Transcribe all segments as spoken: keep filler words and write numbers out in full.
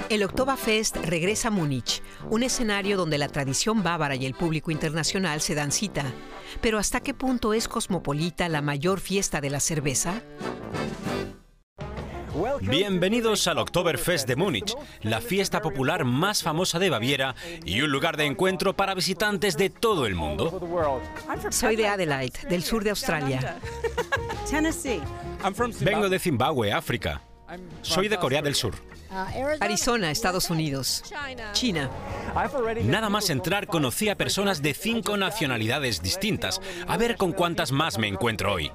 El Oktoberfest regresa a Múnich, un escenario donde la tradición bávara y el público internacional se dan cita. Pero ¿hasta qué punto es cosmopolita la mayor fiesta de la cerveza? Bienvenidos al Oktoberfest de Múnich, la fiesta popular más famosa de Baviera y un lugar de encuentro para visitantes de todo el mundo. Soy de Adelaide, del sur de Australia. Vengo de Zimbabue, África. Soy de Corea del Sur. Arizona, Estados Unidos. China. Nada más entrar conocí a personas de cinco nacionalidades distintas. A ver con cuántas más me encuentro hoy.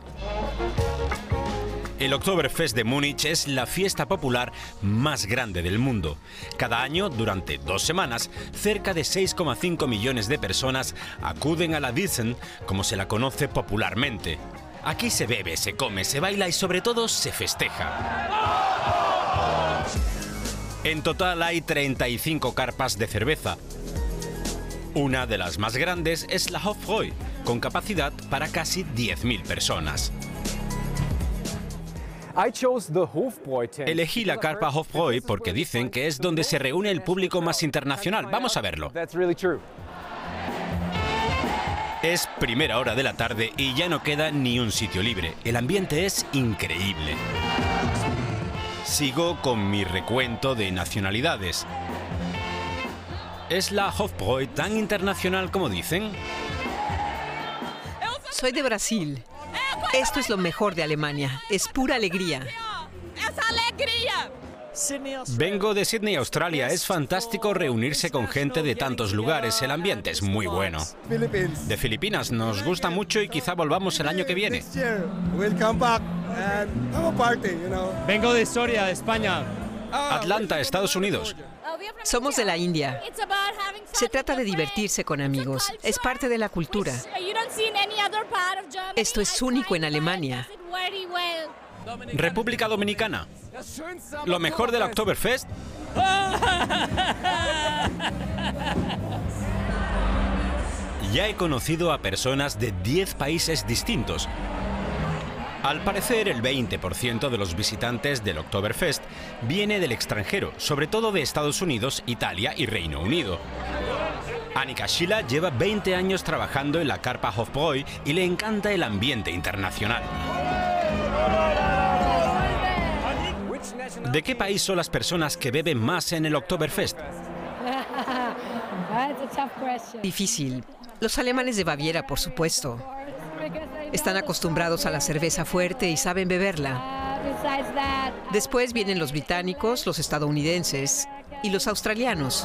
El Oktoberfest de Múnich es la fiesta popular más grande del mundo. Cada año, durante dos semanas, cerca de seis coma cinco millones de personas acuden a la Wiesn, como se la conoce popularmente. Aquí se bebe, se come, se baila y sobre todo se festeja. En total hay treinta y cinco carpas de cerveza. Una de las más grandes es la Hofbräu, con capacidad para casi diez mil personas. Elegí la carpa Hofbräu porque dicen que es donde se reúne el público más internacional. Vamos a verlo. Es primera hora de la tarde y ya no queda ni un sitio libre. El ambiente es increíble. Sigo con mi recuento de nacionalidades. ¿Es la Hofbräu tan internacional como dicen? Soy de Brasil. Esto es lo mejor de Alemania. Es pura alegría. ¡Es alegría! Vengo de Sydney, Australia. Es fantástico reunirse con gente de tantos lugares. El ambiente es muy bueno. De Filipinas nos gusta mucho y quizá volvamos el año que viene. Vengo de Soria, de España. Atlanta, Estados Unidos. Somos de la India. Se trata de divertirse con amigos. Es parte de la cultura. Esto es único en Alemania. República Dominicana. Lo mejor del Oktoberfest. Ya he conocido a personas de diez países distintos. Al parecer, el veinte por ciento de los visitantes del Oktoberfest viene del extranjero, sobre todo de Estados Unidos, Italia y Reino Unido. Annika Schiller lleva veinte años trabajando en la carpa Hofbräu y le encanta el ambiente internacional. ¿De qué país son las personas que beben más en el Oktoberfest? Difícil. Los alemanes de Baviera, por supuesto. Están acostumbrados a la cerveza fuerte y saben beberla. Después vienen los británicos, los estadounidenses y los australianos.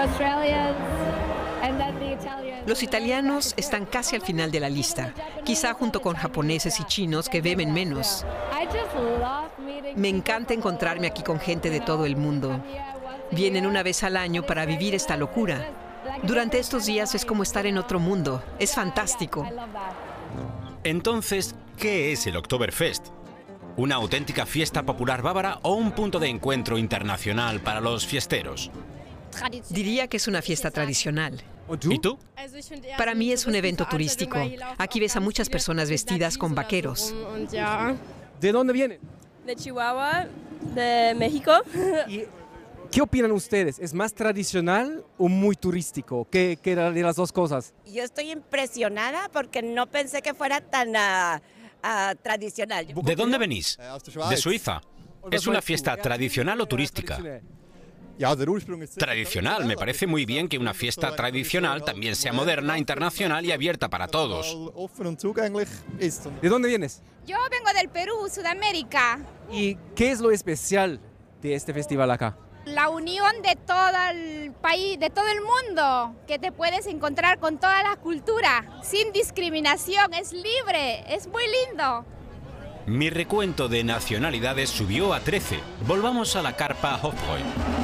Los italianos están casi al final de la lista, quizá junto con japoneses y chinos que beben menos. Me encanta encontrarme aquí con gente de todo el mundo. Vienen una vez al año para vivir esta locura. Durante estos días es como estar en otro mundo. Es fantástico. Entonces, ¿qué es el Oktoberfest? ¿Una auténtica fiesta popular bávara o un punto de encuentro internacional para los fiesteros? Diría que es una fiesta tradicional. ¿Y tú? Para mí es un evento turístico. Aquí ves a muchas personas vestidas con vaqueros. ¿De dónde vienen? De Chihuahua, de México. ¿Y qué opinan ustedes? ¿Es más tradicional o muy turístico? ¿Qué, qué de las dos cosas? Yo estoy impresionada porque no pensé que fuera tan uh, uh, tradicional. ¿De dónde venís? De Suiza. ¿Es una fiesta tradicional o turística? Tradicional. Me parece muy bien que una fiesta tradicional también sea moderna, internacional y abierta para todos. ¿De dónde vienes? Yo vengo del Perú, Sudamérica. ¿Y qué es lo especial de este festival acá? La unión de todo el país, de todo el mundo, que te puedes encontrar con toda la cultura, sin discriminación, es libre, es muy lindo. Mi recuento de nacionalidades subió a trece. Volvamos a la carpa Hofbräu.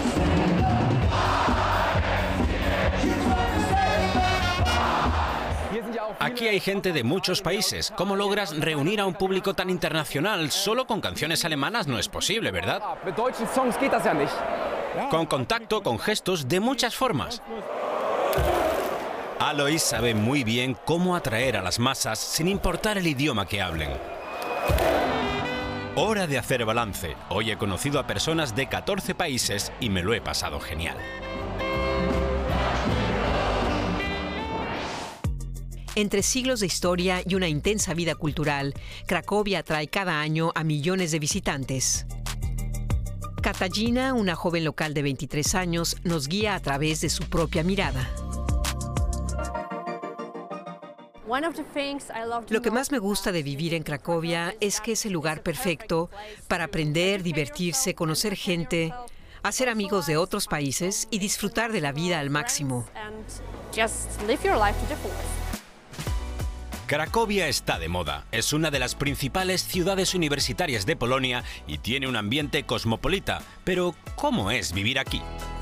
Aquí hay gente de muchos países. ¿Cómo logras reunir a un público tan internacional? Solo con canciones alemanas no es posible, ¿verdad? Con contacto, con gestos, de muchas formas. Alois sabe muy bien cómo atraer a las masas sin importar el idioma que hablen. Hora de hacer balance. Hoy he conocido a personas de catorce países y me lo he pasado genial. Entre siglos de historia y una intensa vida cultural, Cracovia atrae cada año a millones de visitantes. Katarzyna, una joven local de veintitrés años, nos guía a través de su propia mirada. Lo que más me gusta de vivir en Cracovia es que es el lugar perfecto para aprender, divertirse, conocer gente, hacer amigos de otros países y disfrutar de la vida al máximo. Cracovia está de moda. Es una de las principales ciudades universitarias de Polonia y tiene un ambiente cosmopolita. Pero, ¿cómo es vivir aquí?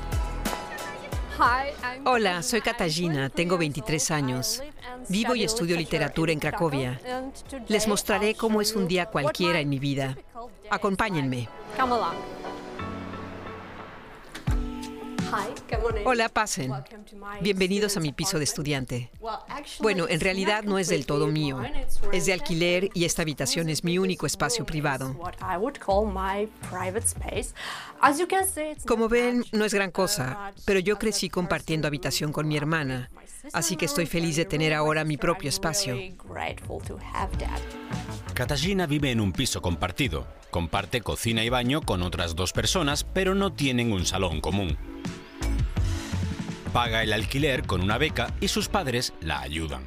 Hola, soy Katarzyna, tengo veintitrés años. Vivo y estudio literatura en Cracovia. Les mostraré cómo es un día cualquiera en mi vida. Acompáñenme. Hola, pasen. Bienvenidos a mi piso de estudiante. Bueno, en realidad no es del todo mío. Es de alquiler y esta habitación es mi único espacio privado. Como ven, no es gran cosa, pero yo crecí compartiendo habitación con mi hermana, así que estoy feliz de tener ahora mi propio espacio. Katarzyna vive en un piso compartido. Comparte cocina y baño con otras dos personas, pero no tienen un salón común. Paga el alquiler con una beca y sus padres la ayudan.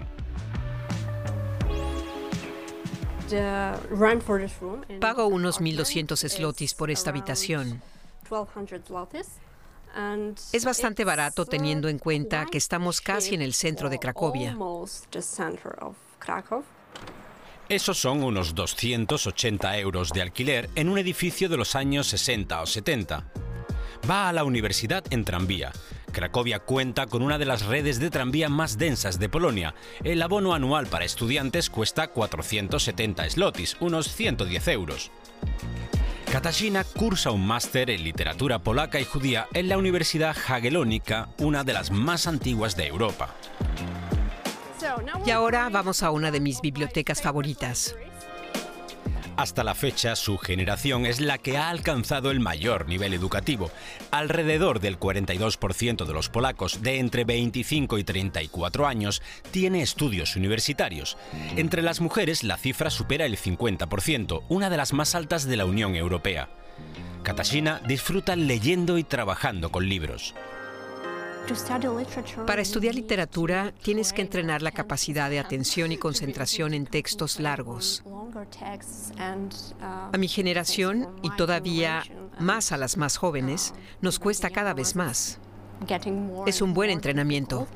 Pago unos mil doscientos zlotys por esta habitación. Es bastante barato teniendo en cuenta que estamos casi en el centro de Cracovia. Esos son unos doscientos ochenta euros de alquiler en un edificio de los años sesenta o setenta. Va a la universidad en tranvía. Cracovia cuenta con una de las redes de tranvía más densas de Polonia. El abono anual para estudiantes cuesta cuatrocientos setenta zlotys, unos ciento diez euros. Katarzyna cursa un máster en literatura polaca y judía en la Universidad Jagiellonica, una de las más antiguas de Europa. Y ahora vamos a una de mis bibliotecas favoritas. Hasta la fecha, su generación es la que ha alcanzado el mayor nivel educativo. Alrededor del cuarenta y dos por ciento de los polacos de entre veinticinco y treinta y cuatro años tiene estudios universitarios. Entre las mujeres, la cifra supera el cincuenta por ciento, una de las más altas de la Unión Europea. Katarzyna disfruta leyendo y trabajando con libros. Para estudiar literatura, tienes que entrenar la capacidad de atención y concentración en textos largos. A mi generación, y todavía más a las más jóvenes, nos cuesta cada vez más. Es un buen entrenamiento.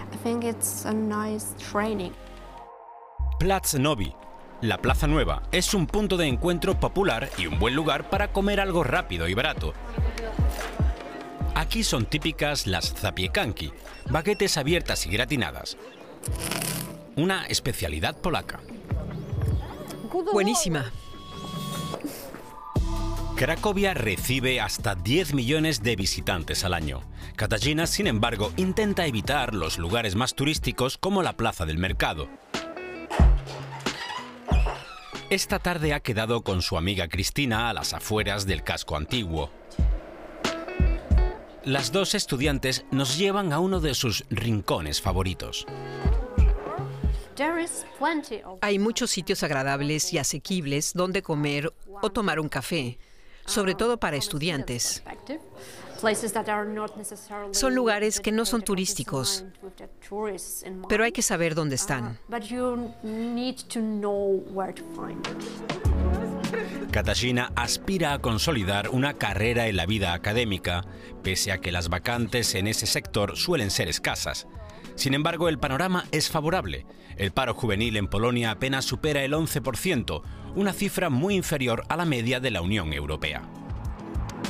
Plac Nowy, la Plaza Nueva, es un punto de encuentro popular y un buen lugar para comer algo rápido y barato. Aquí son típicas las zapiekanki, baguetes abiertas y gratinadas. Una especialidad polaca. Buenísima. Cracovia recibe hasta diez millones de visitantes al año. Katarzyna, sin embargo, intenta evitar los lugares más turísticos como la Plaza del Mercado. Esta tarde ha quedado con su amiga Cristina a las afueras del casco antiguo. Las dos estudiantes nos llevan a uno de sus rincones favoritos. Hay muchos sitios agradables y asequibles donde comer o tomar un café, sobre todo para estudiantes. Son lugares que no son turísticos, pero hay que saber dónde están. Katarzyna aspira a consolidar una carrera en la vida académica, pese a que las vacantes en ese sector suelen ser escasas. Sin embargo, el panorama es favorable. El paro juvenil en Polonia apenas supera el once por ciento, una cifra muy inferior a la media de la Unión Europea.